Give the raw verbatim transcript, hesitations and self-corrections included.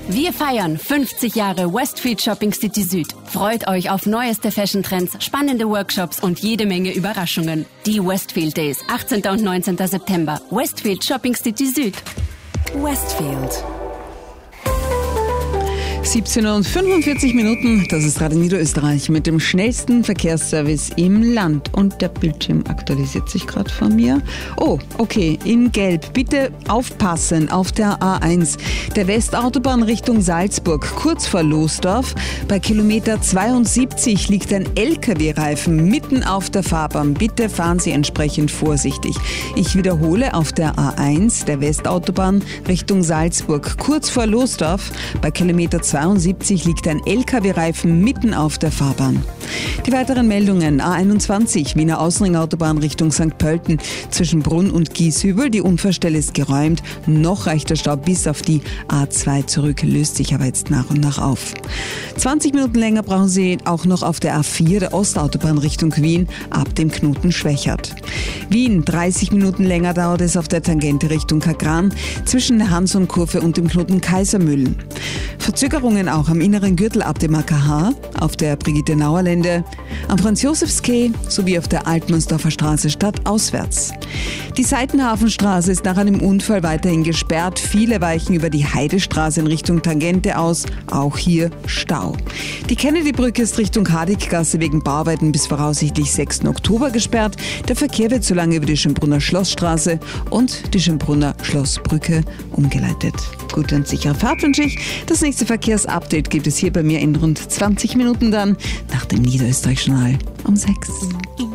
Wir feiern fünfzig Jahre Westfield Shopping City Süd. Freut euch auf neueste Fashion-Trends, spannende Workshops und jede Menge Überraschungen. Die Westfield Days, achtzehnten und neunzehnten September. Westfield Shopping City Süd. Westfield. siebzehn Uhr und fünfundvierzig Minuten, das ist Radio Niederösterreich mit dem schnellsten Verkehrsservice im Land. Und der Bildschirm aktualisiert sich gerade von mir. Oh, okay, in Gelb. Bitte aufpassen auf der A eins. Der Westautobahn Richtung Salzburg, kurz vor Losdorf. Bei Kilometer zweiundsiebzig liegt ein L K W-Reifen mitten auf der Fahrbahn. Bitte fahren Sie entsprechend vorsichtig. Ich wiederhole, auf der A eins, der Westautobahn Richtung Salzburg, kurz vor Losdorf. Bei Kilometer zweiundsiebzig liegt ein L K W-Reifen mitten auf der Fahrbahn. Die weiteren Meldungen: A einundzwanzig, Wiener Außenringautobahn Richtung Sankt Pölten, zwischen Brunn und Gieshübel. Die Unfallstelle ist geräumt. Noch reicht der Stau bis auf die A zwei zurück, löst sich aber jetzt nach und nach auf. zwanzig Minuten länger brauchen Sie auch noch auf der A vier, der Ostautobahn Richtung Wien, ab dem Knoten Schwächert. Wien, dreißig Minuten länger dauert es auf der Tangente Richtung Kagran, zwischen der Hanson-Kurve und dem Knoten Kaisermühlen. Verzögerungen auch am inneren Gürtel ab dem A K H, auf der Brigitte-Nauer-Lände, am Franz-Josefs-Quai sowie auf der Altmannsdorfer Straße stadtauswärts. Die Seitenhafenstraße ist nach einem Unfall weiterhin gesperrt. Viele weichen über die Heidestraße in Richtung Tangente aus. Auch hier Stau. Die Kennedy-Brücke ist Richtung Hardiggasse wegen Bauarbeiten bis voraussichtlich sechsten Oktober gesperrt. Der Verkehr wird so lange über die Schönbrunner Schlossstraße und die Schönbrunner Schlossbrücke umgeleitet. Gute und sichere Fahrt wünsche ich. Das nächste Verkehrsupdate gibt es hier bei mir in rund zwanzig Minuten dann nach dem Niederösterreich-Journal um sechs.